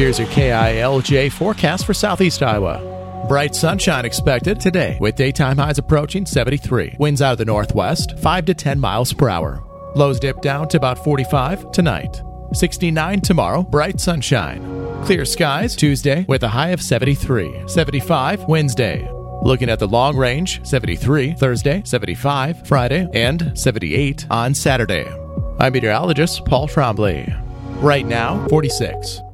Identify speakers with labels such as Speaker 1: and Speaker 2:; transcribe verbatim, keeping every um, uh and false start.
Speaker 1: Here's your K I L J forecast for Southeast Iowa. Bright sunshine expected today with daytime highs approaching seventy-three. Winds out of the northwest, five to ten miles per hour. Lows dip down to about forty-five tonight. sixty-nine tomorrow, bright sunshine. Clear skies Tuesday with a high of seventy-three. seventy-five Wednesday. Looking at the long range, seventy-three Thursday, seventy-five Friday, and seventy-eight on Saturday. I'm meteorologist Paul Trombley. Right now, forty-six.